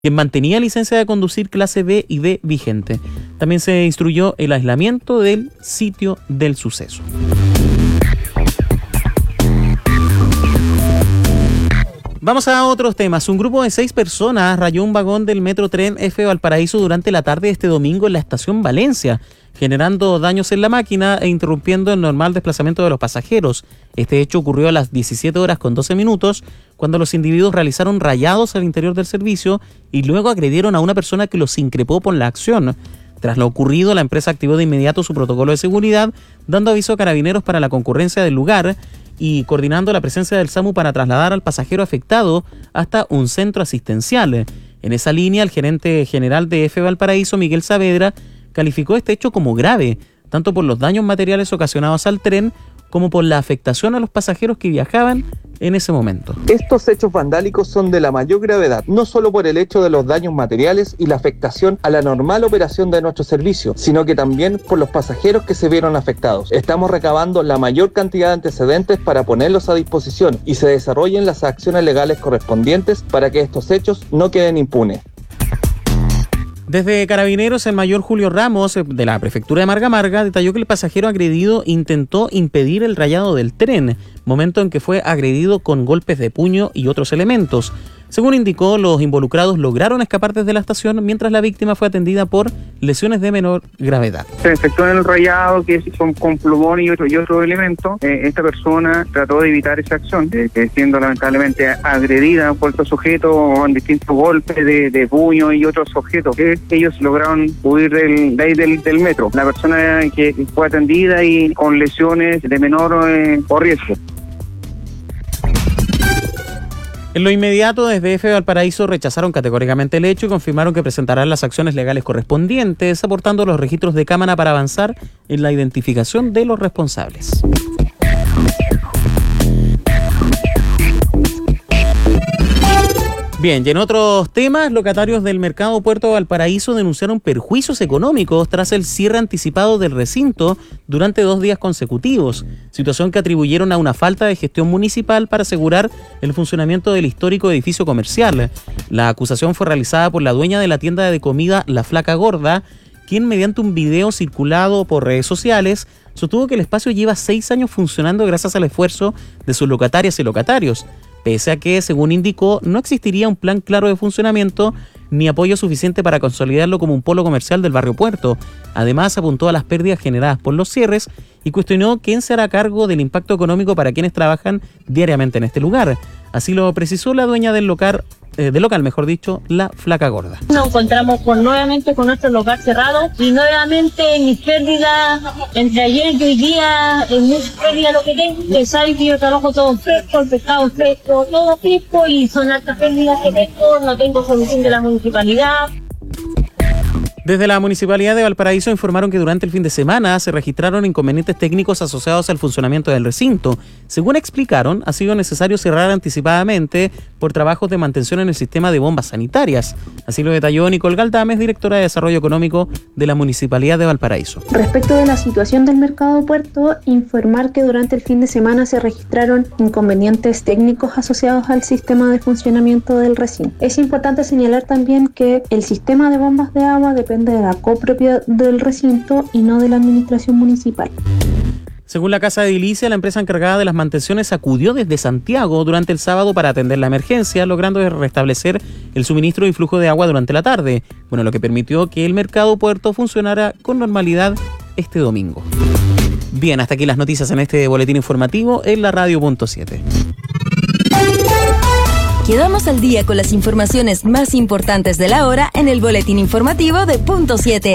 quien mantenía licencia de conducir clase B y D vigente. También se instruyó el aislamiento del sitio del suceso. Vamos a otros temas. Un grupo de 6 personas rayó un vagón del Metrotren F Valparaíso durante la tarde de este domingo en la estación Valencia, generando daños en la máquina e interrumpiendo el normal desplazamiento de los pasajeros. Este hecho ocurrió a las 17:12 cuando los individuos realizaron rayados al interior del servicio y luego agredieron a una persona que los increpó por la acción. Tras lo ocurrido, la empresa activó de inmediato su protocolo de seguridad, dando aviso a carabineros para la concurrencia del lugar y coordinando la presencia del SAMU para trasladar al pasajero afectado hasta un centro asistencial. En esa línea, el gerente general de F Valparaíso, Miguel Saavedra, calificó este hecho como grave, tanto por los daños materiales ocasionados al tren como por la afectación a los pasajeros que viajaban en ese momento. Estos hechos vandálicos son de la mayor gravedad, no solo por el hecho de los daños materiales y la afectación a la normal operación de nuestro servicio, sino que también por los pasajeros que se vieron afectados. Estamos recabando la mayor cantidad de antecedentes para ponerlos a disposición y se desarrollen las acciones legales correspondientes para que estos hechos no queden impunes. Desde Carabineros, el mayor Julio Ramos, de la prefectura de Marga Marga, detalló que el pasajero agredido intentó impedir el rayado del tren, momento en que fue agredido con golpes de puño y otros elementos. Según indicó, los involucrados lograron escapar desde la estación, mientras la víctima fue atendida por lesiones de menor gravedad. Se efectuó en el rayado, que es con plumón y otro elemento. Esta persona trató de evitar esa acción, siendo lamentablemente agredida por estos sujetos con distintos golpes de puño y otros objetos. Ellos lograron huir del metro. La persona que fue atendida y con lesiones de menor riesgo. En lo inmediato, desde F Valparaíso rechazaron categóricamente el hecho y confirmaron que presentarán las acciones legales correspondientes, aportando los registros de cámara para avanzar en la identificación de los responsables. Bien, y en otros temas, locatarios del Mercado Puerto Valparaíso denunciaron perjuicios económicos tras el cierre anticipado del recinto durante 2 días consecutivos, situación que atribuyeron a una falta de gestión municipal para asegurar el funcionamiento del histórico edificio comercial. La acusación fue realizada por la dueña de la tienda de comida La Flaca Gorda, quien mediante un video circulado por redes sociales sostuvo que el espacio lleva 6 años funcionando gracias al esfuerzo de sus locatarias y locatarios, pese a que, según indicó, no existiría un plan claro de funcionamiento ni apoyo suficiente para consolidarlo como un polo comercial del barrio Puerto. Además, apuntó a las pérdidas generadas por los cierres y cuestionó quién se hará cargo del impacto económico para quienes trabajan diariamente en este lugar. Así lo precisó la dueña del local, La Flaca Gorda. Nos encontramos nuevamente con nuestro local cerrado y nuevamente mis pérdidas entre ayer y hoy día, es mucha pérdida lo que tengo. Que saben que yo trabajo todo fresco, el pescado fresco, todo fresco y son altas pérdidas que tengo, no tengo solución de la municipalidad. Desde la Municipalidad de Valparaíso informaron que durante el fin de semana se registraron inconvenientes técnicos asociados al funcionamiento del recinto. Según explicaron, ha sido necesario cerrar anticipadamente por trabajos de mantención en el sistema de bombas sanitarias. Así lo detalló Nicole Galdames, directora de Desarrollo Económico de la Municipalidad de Valparaíso. Respecto de la situación del Mercado Puerto, informar que durante el fin de semana se registraron inconvenientes técnicos asociados al sistema de funcionamiento del recinto. Es importante señalar también que el sistema de bombas de agua depende de la copropiedad del recinto y no de la administración municipal. Según la Casa de Edilicia, la empresa encargada de las mantenciones acudió desde Santiago durante el sábado para atender la emergencia, logrando restablecer el suministro y flujo de agua durante la tarde, lo que permitió que el Mercado Puerto funcionara con normalidad este domingo. Bien, hasta aquí las noticias en este boletín informativo en la Radio.7. Quedamos al día con las informaciones más importantes de la hora en el boletín informativo de Punto 7.